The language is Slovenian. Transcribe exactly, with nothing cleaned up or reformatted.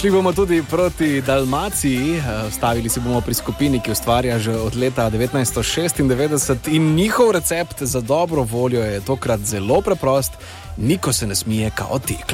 Šli bomo tudi proti Dalmaciji, stavili si bomo pri skupini, ki ustvarja že od leta devetnajststo šestindevetdeset in njihov recept za dobro voljo je tokrat zelo preprost, niko se ne smije kao teklo.